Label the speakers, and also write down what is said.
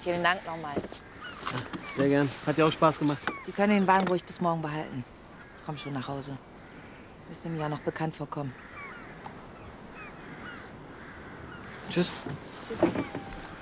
Speaker 1: Vielen Dank nochmal.
Speaker 2: Sehr gern. Hat dir auch Spaß gemacht.
Speaker 1: Sie können den Wagen ruhig bis morgen behalten. Ich komme schon nach Hause. Müsste mir ja noch bekannt vorkommen.
Speaker 2: Tschüss.